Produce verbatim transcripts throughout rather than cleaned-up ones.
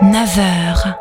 neuf heures.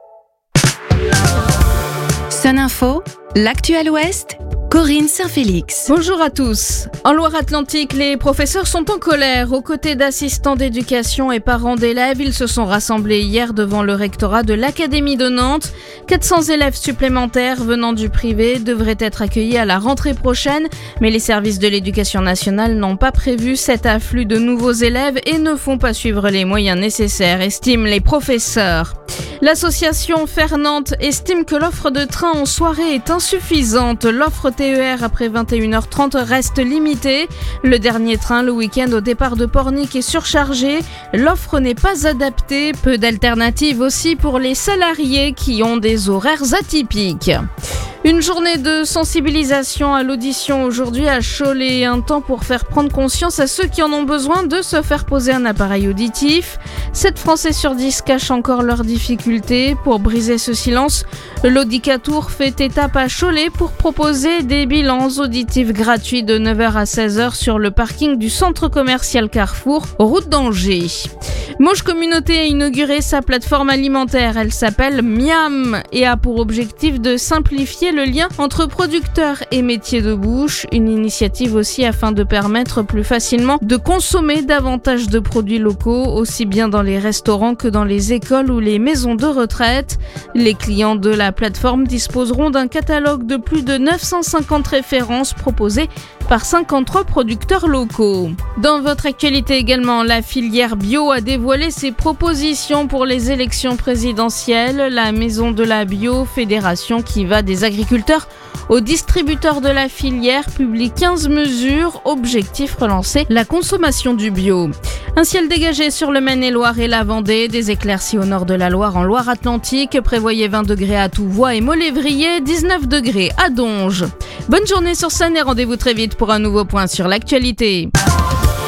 Sun Info, l'actuel Ouest, Corinne Saint-Félix. Bonjour à tous. En Loire-Atlantique, les professeurs sont en colère. Aux côtés d'assistants d'éducation et parents d'élèves, ils se sont rassemblés hier devant le rectorat de l'Académie de Nantes. quatre cents élèves supplémentaires venant du privé devraient être accueillis à la rentrée prochaine, mais les services de l'éducation nationale n'ont pas prévu cet afflux de nouveaux élèves et ne font pas suivre les moyens nécessaires, estiment les professeurs. L'association Faire Nantes estime que l'offre de train en soirée est insuffisante. L'offre T E R après vingt et une heures trente reste limitée. Le dernier train le week-end au départ de Pornic est surchargé. L'offre n'est pas adaptée. Peu d'alternatives aussi pour les salariés qui ont des horaires atypiques. Une journée de sensibilisation à l'audition aujourd'hui à Cholet, un temps pour faire prendre conscience à ceux qui en ont besoin de se faire poser un appareil auditif. sept Français sur dix cachent encore leurs difficultés. Pour briser ce silence, l'Audicatour fait étape à Cholet pour proposer des bilans auditifs gratuits de neuf heures à seize heures sur le parking du centre commercial Carrefour, route d'Angers. Mauges Communauté a inauguré sa plateforme alimentaire. Elle s'appelle Miam et a pour objectif de simplifier le lien entre producteurs et métiers de bouche. Une initiative aussi afin de permettre plus facilement de consommer davantage de produits locaux, aussi bien dans les restaurants que dans les écoles ou les maisons de retraite. Les clients de la plateforme disposeront d'un catalogue de plus de neuf cent cinquante références proposées par cinquante-trois producteurs locaux. Dans votre actualité également, la filière bio a dévoilé ses propositions pour les élections présidentielles. La Maison de la Bio, fédération qui va des agriculteurs aux distributeurs de la filière, publie quinze mesures. Objectif: relancer la consommation du bio. Un ciel dégagé sur le Maine-et-Loire et la Vendée, des éclaircies au nord de la Loire en Loire-Atlantique. Prévoyez vingt degrés à Touvois et Molévrier, dix-neuf degrés à Donges. Bonne journée sur Sun et rendez-vous très vite pour un nouveau point sur l'actualité.